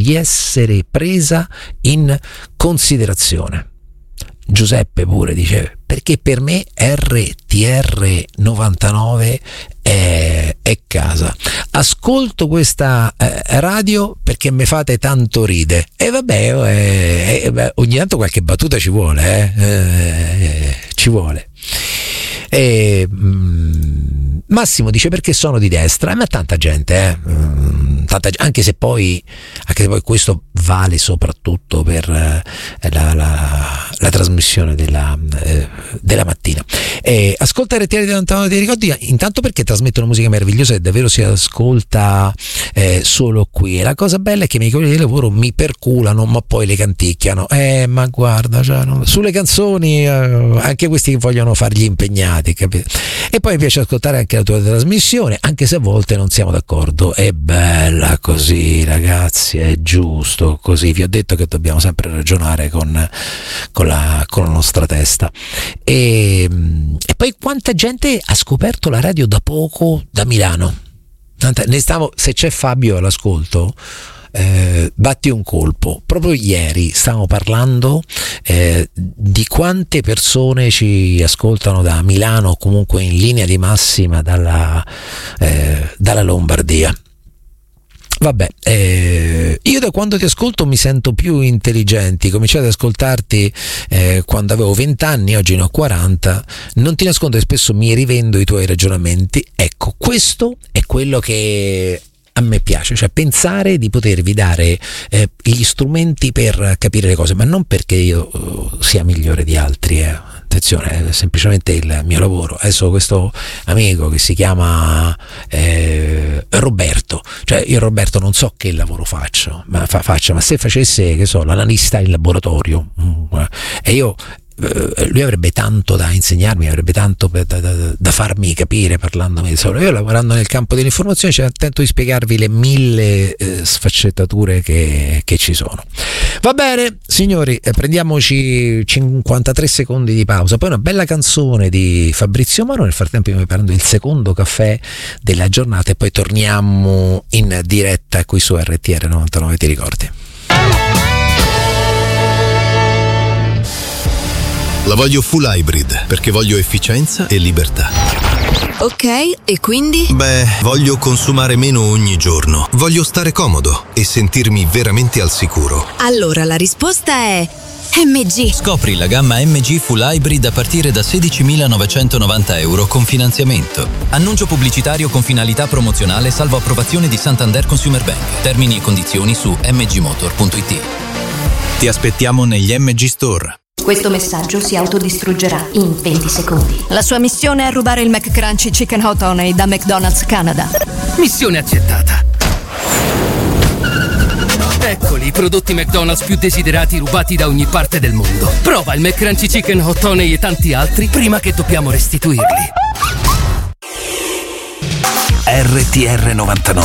di essere presa in considerazione. Giuseppe pure dice: perché per me RTR 99 è casa. Ascolto questa radio perché mi fate tanto ride. E vabbè, ogni tanto qualche battuta ci vuole, ci vuole. Massimo dice: perché sono di destra? Ma tanta gente, anche se poi questo vale soprattutto per la trasmissione della mattina. Ascolta RTR 99, ti ricordi intanto perché trasmettono musica meravigliosa e davvero si ascolta solo qui. E la cosa bella è che i miei colleghi di lavoro mi perculano, ma poi le canticchiano. Ma guarda, sulle canzoni, anche questi che vogliono fargli impegnati, capito? E poi mi piace ascoltare anche la tua trasmissione, anche se a volte non siamo d'accordo. È bella così, ragazzi, è giusto così. Vi ho detto che dobbiamo sempre ragionare con la nostra testa. E poi quanta gente ha scoperto la radio da poco da Milano. Se c'è Fabio all'ascolto, batti un colpo. Proprio ieri stavamo parlando di quante persone ci ascoltano da Milano, comunque in linea di massima dalla Lombardia. Vabbè, io da quando ti ascolto mi sento più intelligenti. Cominciai ad ascoltarti quando avevo 20 anni, oggi ne ho 40. Non ti nascondo che spesso mi rivendo i tuoi ragionamenti. Ecco, questo è quello che a me piace, cioè pensare di potervi dare gli strumenti per capire le cose, ma non perché io sia migliore di altri, attenzione, è semplicemente il mio lavoro. Adesso questo amico che si chiama Roberto, cioè io Roberto non so che lavoro faccia, ma se facesse, che so, l'analista in laboratorio, e io lui avrebbe tanto da insegnarmi, avrebbe tanto da farmi capire parlandomi di solo. Io, lavorando nel campo dell'informazione, tento di spiegarvi le 1000 sfaccettature che ci sono. Va bene, signori, prendiamoci 53 secondi di pausa, poi una bella canzone di Fabrizio Moro. Nel frattempo io mi prendo il secondo caffè della giornata e poi torniamo in diretta qui su RTR 99, ti ricordi? La voglio full hybrid perché voglio efficienza e libertà. Ok, e quindi? Beh, voglio consumare meno ogni giorno. Voglio stare comodo e sentirmi veramente al sicuro. Allora la risposta è MG. Scopri la gamma MG Full Hybrid a partire da €16.990 con finanziamento. Annuncio pubblicitario con finalità promozionale salvo approvazione di Santander Consumer Bank. Termini e condizioni su mgmotor.it. Ti aspettiamo negli MG Store. Questo messaggio si autodistruggerà in 20 secondi. La sua missione è rubare il McCrunchy Chicken Hot Honey da McDonald's Canada. Missione accettata. Eccoli i prodotti McDonald's più desiderati rubati da ogni parte del mondo. Prova il McCrunchy Chicken Hot Honey e tanti altri prima che dobbiamo restituirli. RTR 99,